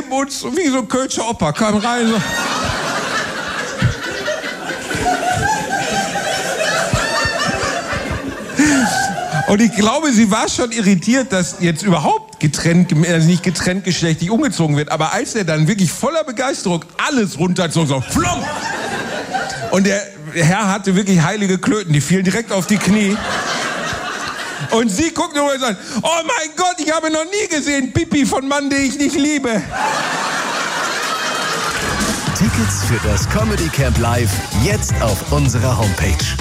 neben uns, wie so ein Kölscher Opa, kam rein so. Und ich glaube, sie war schon irritiert, dass jetzt überhaupt nicht getrennt geschlechtlich umgezogen wird. Aber als er dann wirklich voller Begeisterung alles runterzog, so flom! Und der Herr hatte wirklich heilige Klöten, die fielen direkt auf die Knie. Und sie guckt nur und sagt, oh mein Gott, ich habe noch nie gesehen Pipi von Mann, den ich nicht liebe. Tickets für das Comedy Camp Live jetzt auf unserer Homepage.